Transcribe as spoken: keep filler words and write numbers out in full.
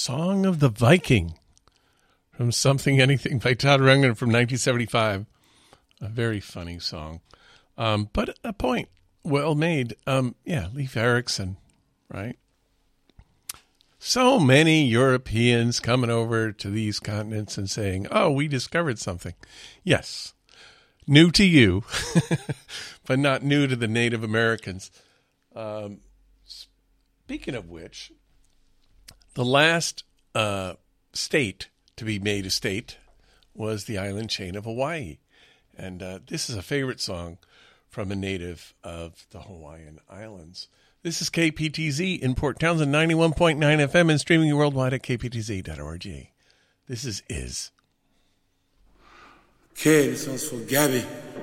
Song of the Viking from Something Anything by Todd Rundgren from nineteen seventy-five. A very funny song. Um, but a point well made. Um, yeah, Leif Erikson, right? So many Europeans coming over to these continents and saying, oh, we discovered something. Yes, new to you, but not new to the Native Americans. Um, speaking of which, the last uh, state to be made a state was the island chain of Hawaii. And uh, this is a favorite song from a native of the Hawaiian Islands. This is K P T Z in Port Townsend, ninety-one point nine F M and streaming worldwide at k p t z dot org. This is Is. Okay, this one's for Gabby.